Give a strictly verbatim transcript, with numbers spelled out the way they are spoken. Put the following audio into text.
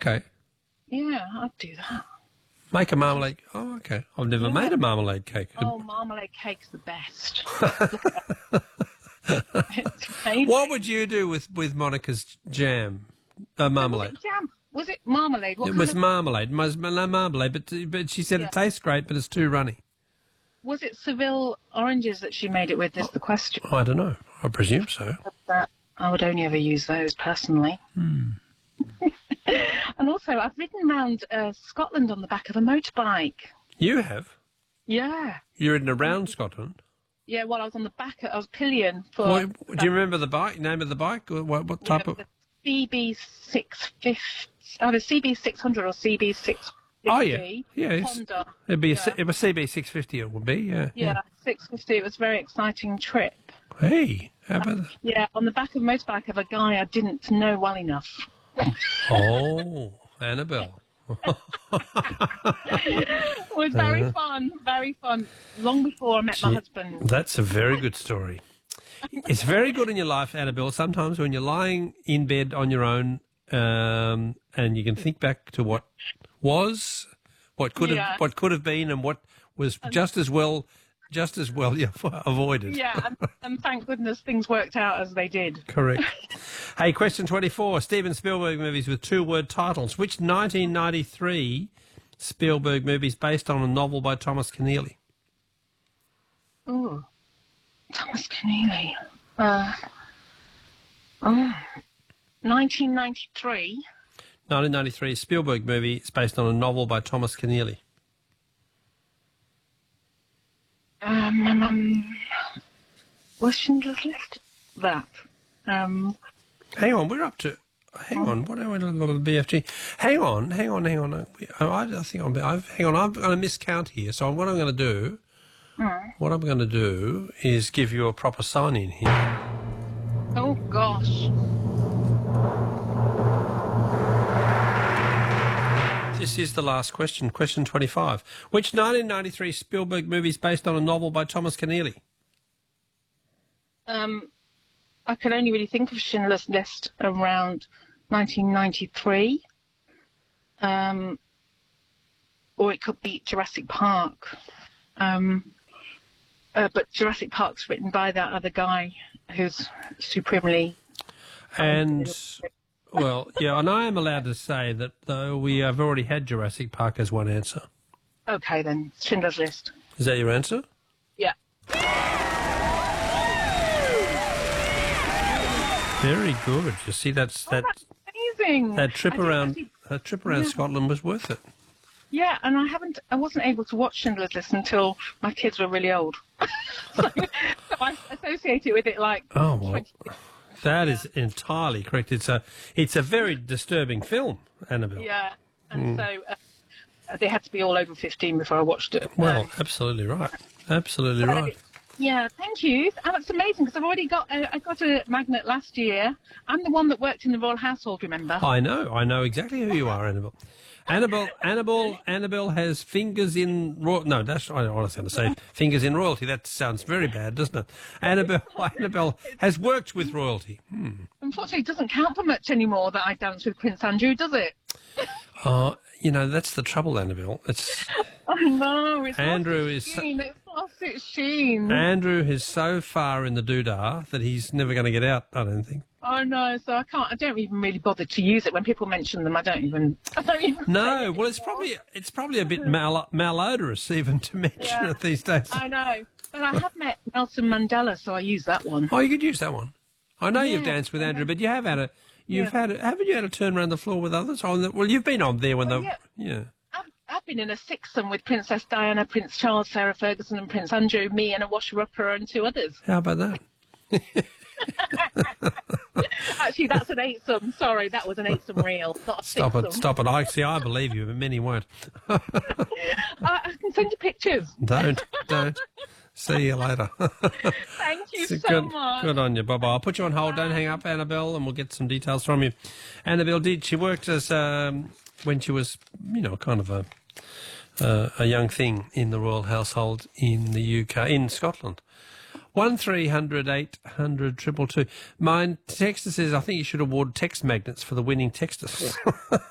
Okay. Yeah, I'd do that. Make a marmalade. Oh, okay. I've never Yeah. made a marmalade cake. Oh, marmalade cake's the best. It's amazing. What would you do with, with Monica's jam? Uh, marmalade. Was it jam? Was it marmalade? What It kind was of, marmalade. It was no marmalade, but but she said Yeah. it tastes great, but it's too runny. was it Seville oranges that she made it with? Is the question. I don't know. I presume so. That I would only ever use those personally. Hmm. And also, I've ridden around uh, Scotland on the back of a motorbike. You have? Yeah. You're in around Scotland? Yeah, well, I was on the back, I was pillion for... What, do you remember the bike, name of the bike? Or what, what type yeah, of... the C B six fifty, either C B six hundred or C B six fifty. Oh, yeah. Yeah, it's, Honda. it'd be a, Yeah. C- it was C B six fifty it would be, yeah. Yeah, six fifty. It was a very exciting trip. Hey, how about that? Yeah, on the back of a motorbike of a guy I didn't know well enough. Oh, Annabelle. It was very Uh-huh. fun, very fun. Long before I met my Gee, husband. That's a very good story. It's very good in your life, Annabelle, sometimes when you're lying in bed on your own um, and you can think back to what was, what could Yeah. have, what could have been, and what was just as well, just as well yeah, avoided. Yeah, and, and thank goodness things worked out as they did. Correct. Hey, question twenty-four. Steven Spielberg movies with two-word titles. Which nineteen ninety-three Spielberg movie is based on a novel by Thomas Keneally? Ooh, Thomas Keneally. Uh, oh, nineteen ninety-three. nineteen ninety-three Spielberg movie is based on a novel by Thomas Keneally. Um, um, um, was Schindler's List that? Um, Hang on, we're up to... Hang on, what are we on the B F G? Hang on, hang on, hang on. I, I think I'm... I've, hang on, I'm going to miscount here. So what I'm going to do... mm. What I'm going to do is give you a proper sign-in here. Oh, gosh. This is the last question, question twenty-five. Which nineteen ninety-three Spielberg movie is based on a novel by Thomas Keneally? Um, I can only really think of Schindler's List around nineteen ninety-three. Um, or it could be Jurassic Park. Um, uh, but Jurassic Park's written by that other guy who's supremely... And, well, yeah, and I am allowed to say that, though, we have already had Jurassic Park as one answer. Okay, then. Schindler's List. Is that your answer? Yeah. Very good. You see, that's that. Oh, that's amazing. That trip I did around actually- that trip around Yeah. Scotland was worth it. Yeah, and I haven't, I wasn't able to watch Schindler's List until my kids were really old. so, so I associate it with it like... Oh well, twenty that is entirely correct. It's a it's a very disturbing film, Annabelle. Yeah, and so uh, they had to be all over fifteen before I watched it. Well, Um, absolutely right. Absolutely but I right. did- yeah, thank you. And that's amazing because I've already got a, I got a magnet last year. I'm the one that worked in the royal household, remember? I know. I know exactly who you are, Annabelle. Annabelle, Annabelle, Annabelle has fingers in royal. No, that's I was going to say fingers in royalty. That sounds very bad, doesn't it? Annabelle, Annabelle has worked with royalty. Hmm. Unfortunately, it doesn't count for much anymore that I danced with Prince Andrew, does it? Uh, you know, that's the trouble, Annabelle. It's I know. It's Andrew lost is its so- sheen. It's lost its sheen. Andrew is so far in the doodah that he's never going to get out. I don't think. I know, so I can't. I don't even really bother to use it when people mention them. I don't even. I don't even. No, well, it's probably it's probably a bit mal- malodorous even to mention Yeah. it these days. I know, but I have met Nelson Mandela, so I use that one. Oh, you could use that one. I know you've Yeah. danced with Andrew, but you have had a you've Yeah. had a, haven't you had a turn around the floor with others? On the, well, you've been on there when Oh, the yeah. yeah. I've, I've been in a sixsome with Princess Diana, Prince Charles, Sarah Ferguson, and Prince Andrew. Me and a washer-upper and two others. How about that? Actually, that's an eightsome. Sorry, that was an eightsome reel, not a Stop sixsome. it! Stop it! I see. I believe you, but many won't. I, I can send you pictures. Don't don't. See you later. Thank you So so good, much. good on you, Bob. I'll put you on hold. Don't hang up, Annabelle, and we'll get some details from you. Annabelle did. She worked as um, when she was, you know, kind of a uh, a young thing in the royal household in the U K, in Scotland. One three hundred eight hundred triple two. My texter says I think you should award text magnets for the winning texters.